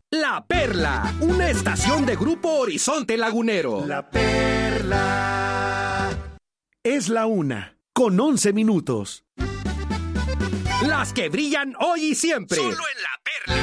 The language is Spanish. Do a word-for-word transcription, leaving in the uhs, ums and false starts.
La Perla, una estación de Grupo Horizonte Lagunero. La Perla. Es la una, con once minutos. Las que brillan hoy y siempre. Solo en La Perla.